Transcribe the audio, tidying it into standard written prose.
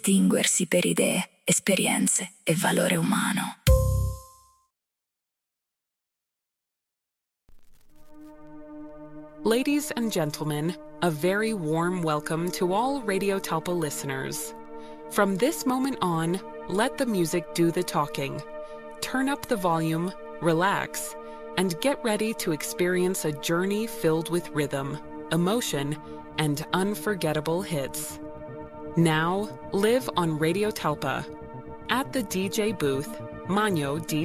Distinguersi per idee, esperienze e valore umano. Ladies and gentlemen, a very warm welcome to all Radio Talpa listeners. From this moment on, let the music do the talking. Turn up the volume, relax, and get ready to experience a journey filled with rhythm, emotion, and unforgettable hits. Now, live on Radio Talpa. At the DJ booth, Manyo DJ.